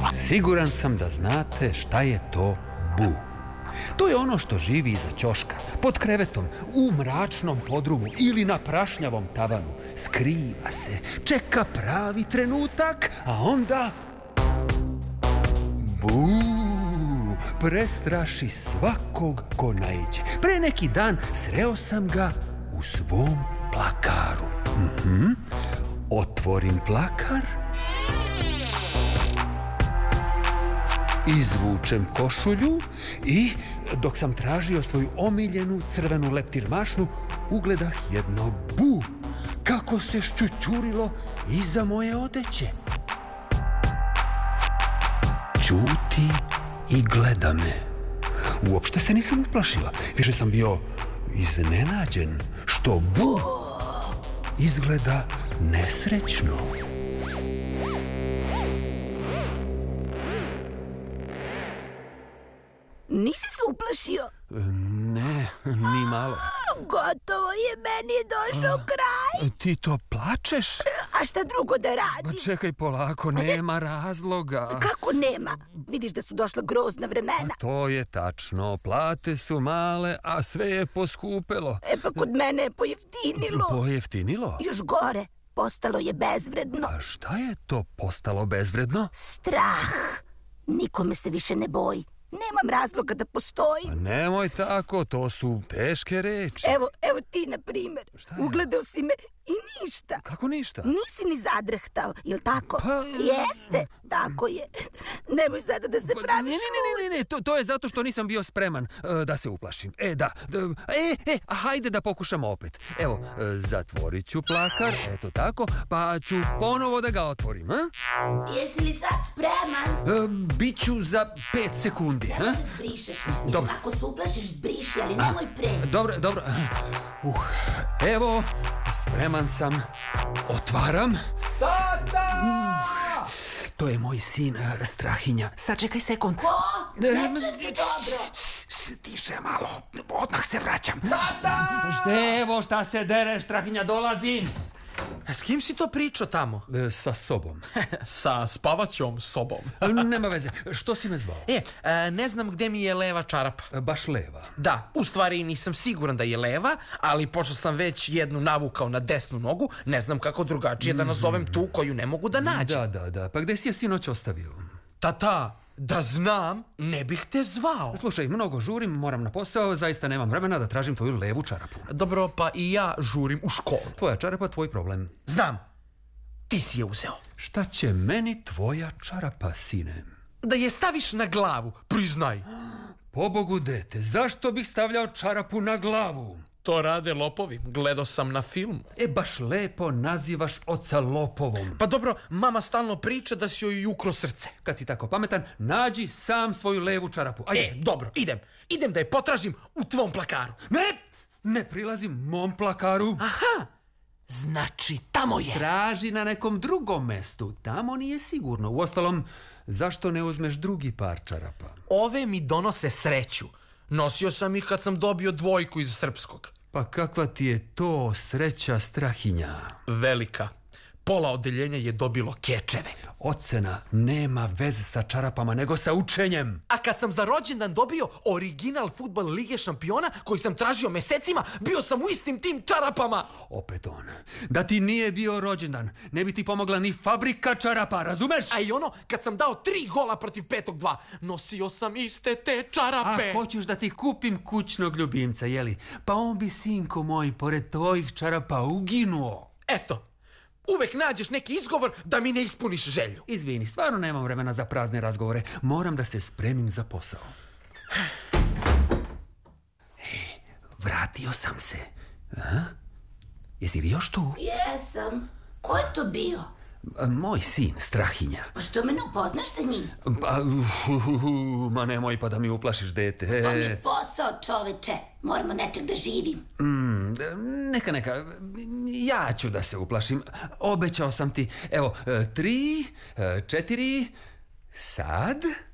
Siguran sam da znate šta je to bu. To je ono što živi iza ćoška, pod krevetom, u mračnom podrumu ili na prašnjavom tavanu. Skriva se, čeka pravi trenutak, a onda... Bu! Prestraši svakog ko naiđe. Pre neki dan sreo sam ga u svom plakaru. Otvorim plakar, izvučem košulju i, dok sam tražio svoju omiljenu crvenu leptir mašnu, ugledah jedno bu kako se šćućurilo iza moje odeće. Ćuti i gleda me. Uopšte se nisam uplašila. Više sam bio iznenađen što bu izgleda nesrećno. Nisi se uplašio? Ne, ni malo. Gotovo je, meni je došao kraj. Ti to plačeš? A šta drugo da radim? Pa čekaj polako, nema razloga. Kako nema? Vidiš da su došla grozna vremena. To je tačno, plate su male, a sve je poskupelo. Pa kod mene je pojeftinilo. Pojeftinilo? Još gore, postalo je bezvredno. A šta je to postalo bezvredno? Strah. Nikome se više ne boji. Nemam razloga da postoji. Pa nemoj tako, to su teške reči. Evo ti, na primjer. Ugledao si me i ništa. Kako ništa? Nisi ni zadrhtao, jel tako? Pa... Jeste, tako je. Nemoj sada da se praviš. Ne, to je zato što nisam bio spreman da se uplašim. A hajde da pokušamo opet. Evo, zatvorit ću plakar, eto tako, pa ću ponovo da ga otvorim. Jesi li sad spreman? Biću za 5 sekundi. Nemoj da zbrišeš. Mislim, ako se uplašiš, zbriši, ali nemoj pre. Dobro. Evo, spreman sam. Otvaram. Tata! To je moj sin, Strahinja. Sačekaj sekund. Ko? Ne čuti dobro. Tiše malo, odmah se vraćam. Tata! Evo šta se dereš, Strahinja, dolazim. S kim si to pričao tamo? Sa sobom. Sa spavaćom sobom. Nema veze, što si me zvao? Ne znam gde mi je leva čarapa. Baš leva? Da, u stvari nisam siguran da je leva, ali pošto sam već jednu navukao na desnu nogu, ne znam kako drugačije da nazovem tu koju ne mogu da nađem. Da, pa gde si je sinoć ostavio? Tata, da znam, ne bih te zvao. Slušaj, mnogo žurim, moram na posao, zaista nemam vremena da tražim tvoju levu čarapu. Dobro, pa i ja žurim u školu. Tvoja čarapa, tvoj problem. Znam, ti si je uzeo. Šta će meni tvoja čarapa, sine? Da je staviš na glavu, priznaj. Pobogu, dete, zašto bih stavljao čarapu na glavu? To rade lopovi, gledao sam na filmu. Baš lepo nazivaš oca lopovom. Pa dobro, mama stalno priča da si joj ukro srce. Kad si tako pametan, nađi sam svoju levu čarapu. Ajde. Dobro, idem da je potražim u tvom plakaru. Ne prilazim mom plakaru. Aha, znači tamo je. Traži na nekom drugom mestu, tamo nije sigurno. Uostalom, zašto ne uzmeš drugi par čarapa? Ove mi donose sreću. Nosio sam ih kad sam dobio 2 iz srpskog. Pa kakva ti je to sreća, Strahinja? Velika. Pola odeljenja je dobilo kečeve. Ocena nema veze sa čarapama, nego sa učenjem. A kad sam za rođendan dobio original fudbal Lige šampiona, koji sam tražio mesecima, bio sam u istim tim čarapama. Opet on. Da ti nije bio rođendan, ne bi ti pomogla ni fabrika čarapa, razumeš? A i ono, kad sam dao 3 gola protiv 5-2, nosio sam iste te čarape. A hoćeš da ti kupim kućnog ljubimca, jeli? Pa on bi, sinko moj, pored tvojih čarapa uginuo. Eto. Uvek nađeš neki izgovor da mi ne ispuniš želju. Izvini, stvarno nemam vremena za prazne razgovore. Moram da se spremim za posao. Vratio sam se. Jesi li još tu? Jesam. Ko je to bio? Moj sin, Strahinja. Pa što me ne upoznaš sa njim? Ma nemoj pa da mi uplašiš, dete. To mi je posao, čoveče. Moramo nečeg da živim. Neka. Ja ću da se uplašim. Obećao sam ti. Evo, 3, 4, sad...